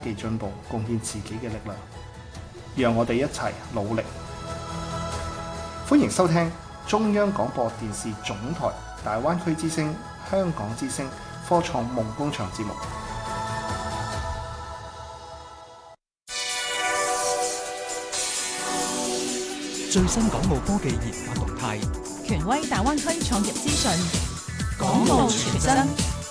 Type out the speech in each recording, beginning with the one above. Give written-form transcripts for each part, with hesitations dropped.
技進步，貢獻自己嘅力量，讓我哋一齊努力。歡迎收聽中央廣播電視總台大灣區之聲、香港之聲科創夢工場節目。 最新港澳科技研發動態， 權威大灣區創業資訊，港澳全真。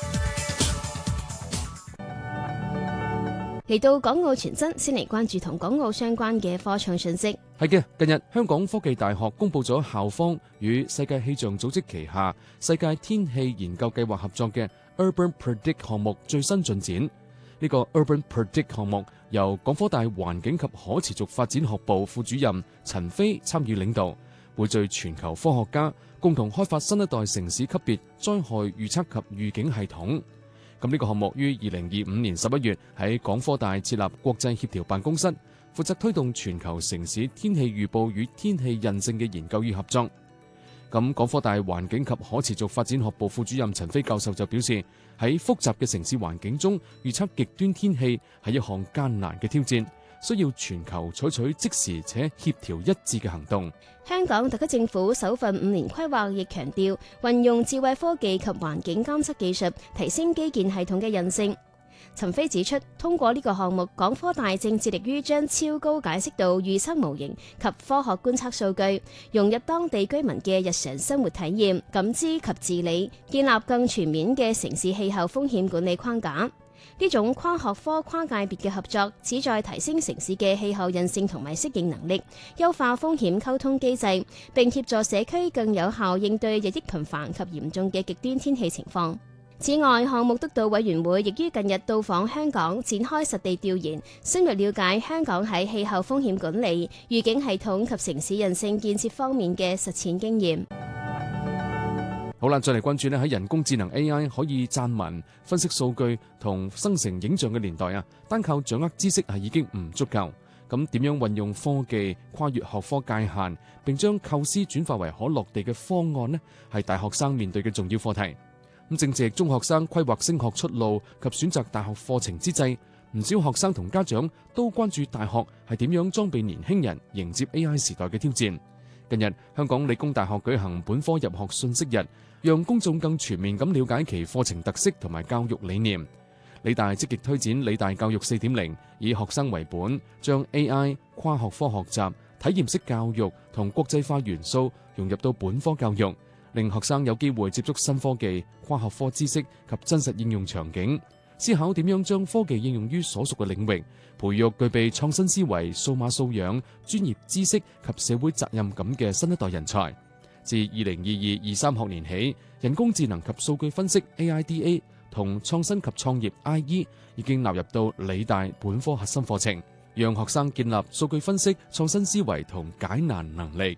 嚟到港澳全真，先嚟關注同港澳相關嘅科創信息。 係嘅，近日香港科技大學公布咗校方與世界氣象組織旗下世界天氣研究計劃合作嘅 Urban Predict 項目最新進展。呢個 Urban Predict 項目由港科大環境及可持續發展學部副主任陳飛參與領導，匯聚全球科學家共同開發新一代城市級別災害預測及預警系統。咁呢個項目於2025年11月喺港科大設立國際協調辦公室，負責推動全球城市天氣預報與天氣韌性嘅研究與合作。咁港科大環境及可持續發展學部副主任陳飛教授就表示，喺複雜嘅城市環境中預測極端天氣係一項艱難嘅挑戰，需要全球採取即時且協調一致嘅行動。 香港特區政府首份5年規劃亦強調運用智慧科技及環境監測技術，提升基建系統嘅韌性。陳飛指出，通過呢個項目，港科大正致力於將超高解析度預測模型及科學觀測數據融入當地居民嘅日常生活體驗、感知及治理，建立更全面嘅城市氣候風險管理框架。呢種跨學科跨界別嘅合作，旨在提升城市嘅氣候韌性同埋適應能力，優化風險溝通機制，並協助社區更有效應對日益頻繁及嚴重嘅極端天氣情況。此外，項目督導委員會亦於近日到訪香港，展開實地調研，深入了解香港喺氣候風險管理、預警系統及城市韌性建設方面嘅實踐經驗。 好啦，再嚟關注呢，喺人工智能 AI 可以撰文、分析數據同生成影像嘅年代啊，單靠掌握知識係已經唔足夠。咁點樣運用科技跨越學科界限，並將構思轉化為可落地嘅方案呢？係大學生面對嘅重要課題。咁正值中學生規劃升學出路及選擇大學課程之際，唔少學生同家長都關注大學係點樣裝備年輕人迎接 AI 時代嘅挑戰。近日，香港理工大學舉行本科入學信息日，讓公眾更全面咁了解其課程特色同埋教育理念。理大積極推展理大教育 4.0， 以學生為本，將 AI、跨學科學習、體驗式教育同國際化元素融入到本科教育，令學生有機會接觸新科技、跨學科知識及真實應用場景，思考點樣將科技應用於所屬嘅領域，培育具備創新思維、數碼素養、專業知識及社會責任感嘅新一代人才。自2022-23學年起，人工智能及數據分析 AIDA 同創新及創業 IE 已經納入到理大本科核心課程，讓學生建立數據分析、創新思維同解難能力。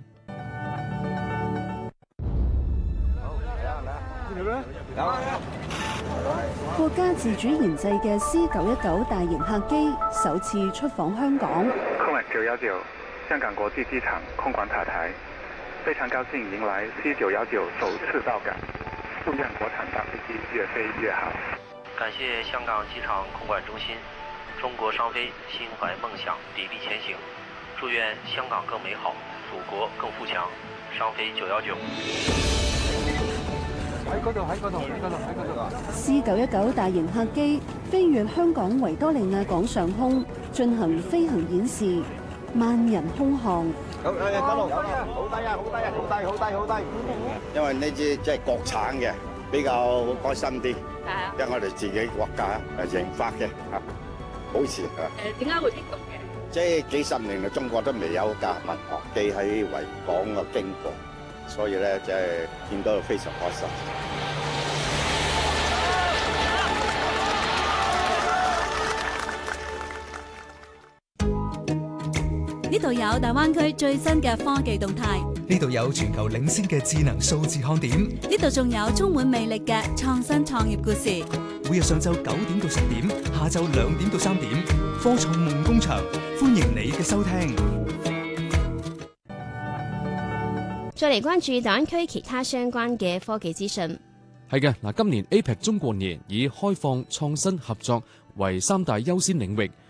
國家自主研製嘅 C919 大型客機首次出訪香港。 空運919香港國際機場空管塔台，非常高興迎來 C919首次到港，祝願國產大飛機越飛越好。 感謝香港機場空管中心，中國商飛心懷夢想，砥砺前行。祝願香港更美好，祖國更富強。商飛919。 C919大型客機飛越香港維多利亞港上空，進行飛行演示，萬人空巷。 好低啊！好低啊！好低！因為呢支即係國產嘅，比較開心啲。因為我哋自己國家研發嘅，好似點解會激動嘅？ 即係幾十年嚟，中國都未有架民航機喺維港嘅經過。所以咧，即係見到非常開心。 呢度有大灣區最新嘅科技動態， 呢度有全球領先嘅智能數字看點， 呢度仲有充滿魅力嘅創新創業故事。 每日上晝9點到10點，下晝2點到3點，科創夢工場，歡迎你嘅收聽。 再嚟關注大灣區其他相關嘅科技資訊。 係嘅，嗱，今年 APEC 中國年以開放、創新、合作為三大優先領域，